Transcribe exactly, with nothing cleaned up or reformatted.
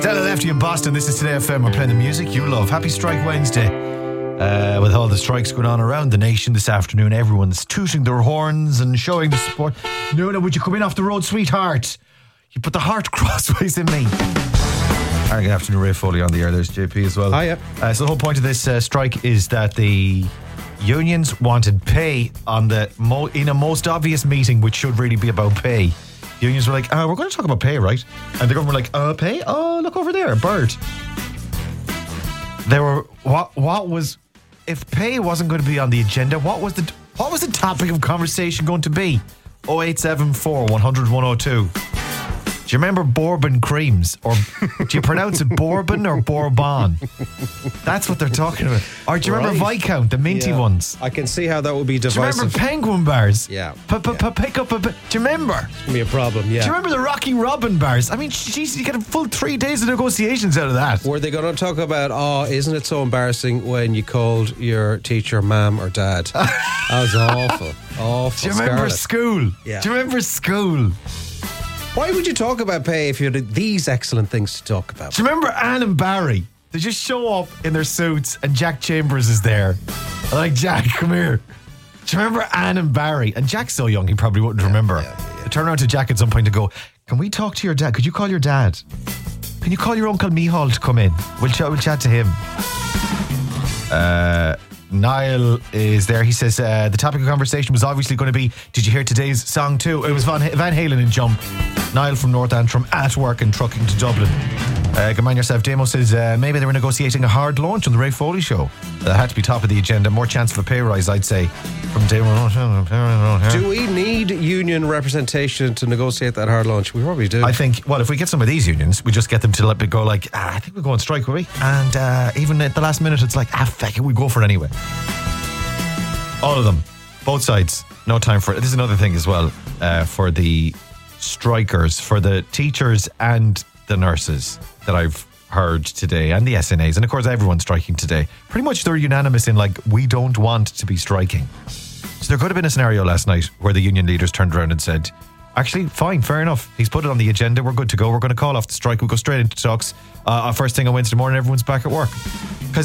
Stella Lefty in Boston. This is Today F M. We're playing the music you love. Happy Strike Wednesday. Uh, with all the strikes going on around the nation this afternoon, everyone's tooting their horns and showing the support. Nuna, would you come in off the road, sweetheart? You put the heart crossways in me. All right, good afternoon, Ray Foley on the air. There's J P as well. Hiya. Uh, so the whole point of this uh, strike is that the unions wanted pay on the mo- in a most obvious meeting, which should really be about pay. The unions were like, uh, we're going to talk about pay, right? And the government were like, uh, pay? Oh, look over there, a bird. They were, what What was, if pay wasn't going to be on the agenda, what was the what was the topic of conversation going to be? oh eight seven four, one hundred, one oh two. Do you remember Bourbon creams? Or do you pronounce it Bourbon or Bourbon? That's what they're talking about. Or do you remember Right. Viscount, the minty Yeah. ones? I can see how that would be Do you divisive. remember Penguin bars? Yeah. P- p- p- Pick up a bit. Do you remember? It's be a problem, yeah. Do you remember the Rocky Robin bars? I mean, jeez, you get a full three days of negotiations out of that. Were they going to talk about, oh, isn't it so embarrassing when you called your teacher ma'am or dad? That was awful. Awful. Do you remember Scarlet. school? Yeah. Do you remember school? Why would you talk about pay if you had these excellent things to talk about? Do you remember Anne and Barry? They just show up in their suits and Jack Chambers is there. I'm like, Jack, come here. Do you remember Anne and Barry? And Jack's so young, he probably wouldn't remember. yeah, yeah. They turn around to Jack at some point and go, can we talk to your dad? Could you call your dad? Can you call your Uncle Mihal to come in? We'll, ch- we'll chat to him. Uh... Niall is there. He says uh, the topic of conversation was obviously going to be, did you hear today's song too? It was Van, Van Halen and Jump. Niall from North Antrim at work and trucking to Dublin. Uh, good man yourself. Damo says uh, maybe they were negotiating a hard launch on the Ray Foley show. That had to be top of the agenda. More chance of a pay rise, I'd say. From Damo. Do we need union representation to negotiate that hard launch? We probably do. I think, well, if we get some of these unions, we just get them to let it go like, ah, I think we'll go on strike, will we? And uh, even at the last minute, it's like, ah, fuck it, we go for it anyway. All of them, both sides, no time for it. This is another thing as well uh, for the strikers, for the teachers and the nurses that I've heard today, and the S N As, and of course everyone's striking today. Pretty much they're unanimous in like, we don't want to be striking. So there could have been a scenario last night where the union leaders turned around and said, actually, fine, fair enough. He's put it on the agenda. We're good to go. We're going to call off the strike. We'll go straight into talks. Uh, first thing on Wednesday morning, everyone's back at work.